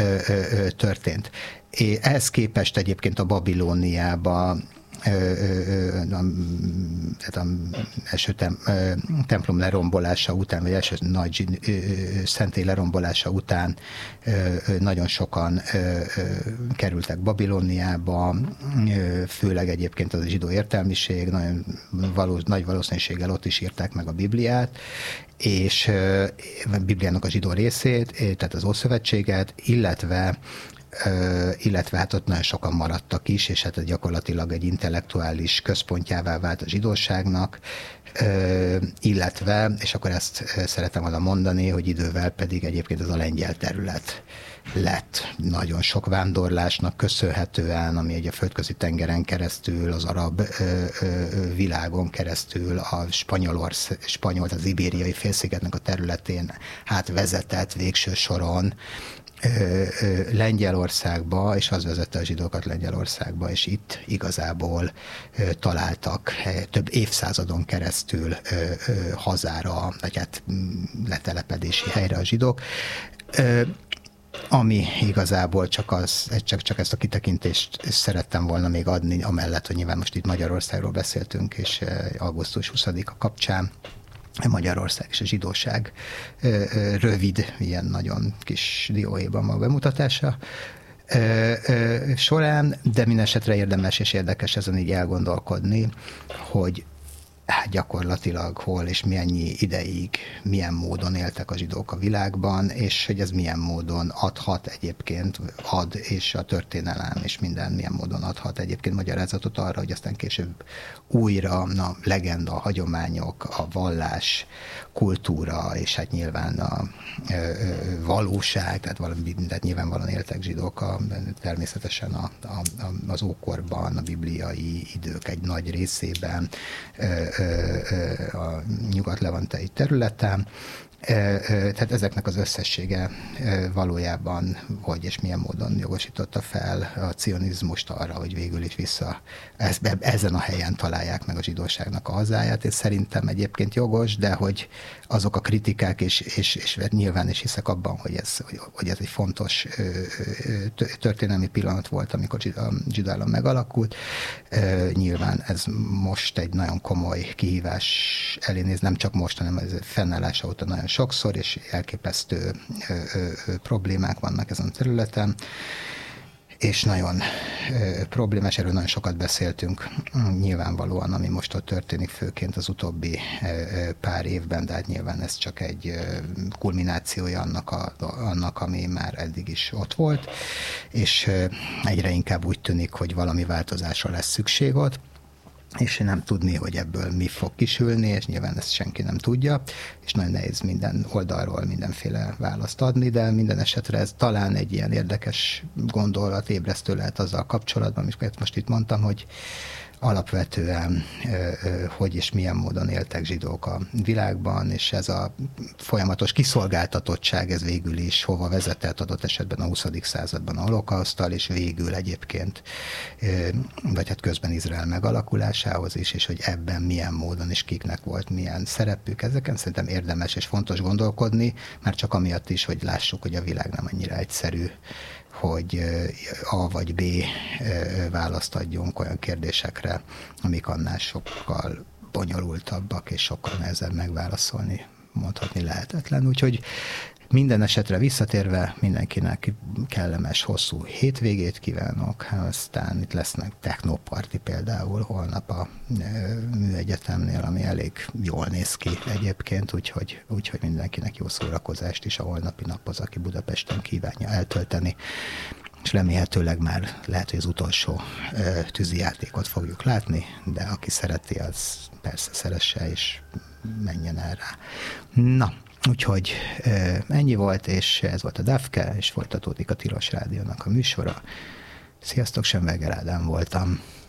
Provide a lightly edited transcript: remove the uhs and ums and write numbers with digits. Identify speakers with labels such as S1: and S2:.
S1: történt. Ehhez képest egyébként a Babilóniába tehát első templom lerombolása után, vagy első nagy szentély lerombolása után nagyon sokan kerültek Babilóniába, főleg egyébként az zsidó értelmiség, nagy valószínűséggel ott is írták meg a Bibliát, és a Bibliának a zsidó részét, tehát az Ószövetséget, illetve hát ott nagyon sokan maradtak is, és hát gyakorlatilag egy intellektuális központjává vált a zsidóságnak, illetve, és akkor ezt szeretem volna mondani, hogy idővel pedig egyébként ez a lengyel terület lett nagyon sok vándorlásnak köszönhetően, ami egy a földközi tengeren keresztül, az arab világon keresztül, a spanyol, az ibériai félszigetnek a területén vezetett végső soron Lengyelországba, és az vezette a zsidókat Lengyelországba, és itt igazából találtak több évszázadon keresztül hazára, vagy hát letelepedési helyre a zsidók. Ami igazából csak ezt a kitekintést szerettem volna még adni, amellett, hogy nyilván most itt Magyarországról beszéltünk, és augusztus 20-a kapcsán Magyarország és a zsidóság rövid, ilyen nagyon kis dióhéjban a bemutatása során, de minden esetre érdemes és érdekes ezen így elgondolkodni, hogy gyakorlatilag hol és mennyi ideig, milyen módon éltek a zsidók a világban, és hogy ez milyen módon ad, és a történelem, és minden milyen módon adhat egyébként magyarázatot arra, hogy aztán később újra a legenda, a hagyományok, a vallás, kultúra, és hát nyilván a valóság, tehát nyilvánvalóan éltek zsidók természetesen az ókorban, a bibliai idők egy nagy részében, a nyugat-levantei területen. Tehát ezeknek az összessége valójában hogy és milyen módon jogosította fel a cionizmust arra, hogy végül is vissza ezen a helyen találják meg a zsidóságnak a hazáját, és szerintem egyébként jogos, de hogy azok a kritikák, és nyilván is hiszek abban, hogy ez egy fontos történelmi pillanat volt, amikor a zsidállam megalakult. Nyilván ez most egy nagyon komoly kihívás elé néz, nem csak most, hanem ez fennállása óta nagyon sokszor, és elképesztő problémák vannak ezen a területen, és nagyon problémás, erről nagyon sokat beszéltünk, nyilvánvalóan, ami most ott történik, főként az utóbbi pár évben, de hát nyilván ez csak egy kulminációja annak, ami már eddig is ott volt, és egyre inkább úgy tűnik, hogy valami változásra lesz szükség ott, és nem tudni, hogy ebből mi fog kisülni, és nyilván ezt senki nem tudja, és nagyon nehéz minden oldalról mindenféle választ adni, de minden esetre ez talán egy ilyen érdekes gondolat, ébresztő lehet azzal kapcsolatban, amit most itt mondtam, hogy alapvetően hogy és milyen módon éltek zsidók a világban, és ez a folyamatos kiszolgáltatottság, ez végül is hova vezetett adott esetben a 20. században a holokauszttal, és végül egyébként, vagy hát közben Izrael megalakulásához is, és hogy ebben milyen módon és kiknek volt milyen szerepük. Ezeken szerintem érdemes és fontos gondolkodni, már csak amiatt is, hogy lássuk, hogy a világ nem annyira egyszerű, hogy A vagy B választ adjunk olyan kérdésekre, amik annál sokkal bonyolultabbak, és sokkal nehezebb megválaszolni, mondhatni lehetetlen. Úgyhogy minden esetre visszatérve mindenkinek kellemes, hosszú hétvégét kívánok, aztán itt lesznek technoparti például holnap a Műegyetemnél, ami elég jól néz ki egyébként, úgyhogy mindenkinek jó szórakozást is a holnapi naphoz, aki Budapesten kívánja eltölteni, és remélhetőleg már lehet, hogy az utolsó tűzijátékot fogjuk látni, de aki szereti, az persze szeresse, és menjen el rá. Na, úgyhogy ennyi volt, és ez volt a Dafke, és folytatódik a Tilos Rádiónak a műsora. Sziasztok, Semmelger Ádám voltam.